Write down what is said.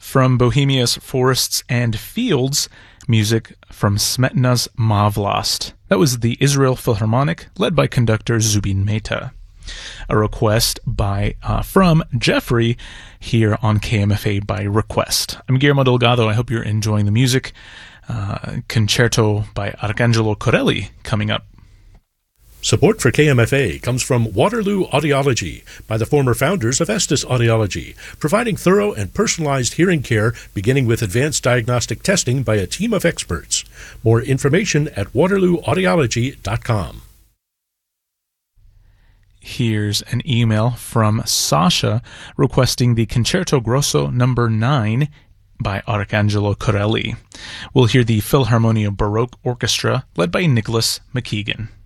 from Bohemia's Forests and Fields, music from Smetana's Mavlast. That was the Israel Philharmonic, led by conductor Zubin Mehta. A request from Jeffrey here on KMFA by request. I'm Guillermo Delgado. I hope you're enjoying the music. Concerto by Arcangelo Corelli coming up. Support for KMFA comes from Waterloo Audiology by the former founders of Estes Audiology, providing thorough and personalized hearing care beginning with advanced diagnostic testing by a team of experts. More information at waterlooaudiology.com. Here's an email from Sasha requesting the Concerto Grosso No. 9 by Arcangelo Corelli. We'll hear the Philharmonia Baroque Orchestra led by Nicholas McKeegan.